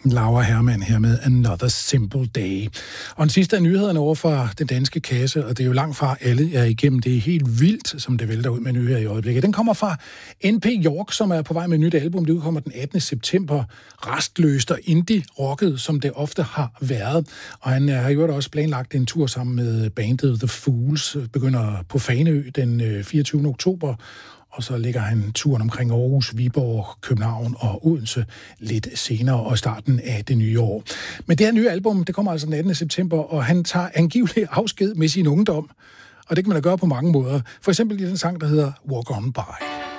Laura Hermann her med Another Simple Day. Og den sidste af nyhederne over fra den danske kasse, og det er jo langt fra alle er igennem. Det er helt vildt, som det vælter ud med nyheder i øjeblikket. Den kommer fra N.P. York, som er på vej med et nyt album. Det udkommer den 18. september. Rastløst og indie-rocket, som det ofte har været. Og han har jo også planlagt en tur sammen med bandet The Fools. Begynder på Fanø den 24. oktober. Og så ligger han turen omkring Aarhus, Viborg, København og Odense lidt senere og starten af det nye år. Men det her nye album, det kommer altså den 18. september, og han tager angiveligt afsked med sin ungdom. Og det kan man da gøre på mange måder. For eksempel i den sang, der hedder Walk On By.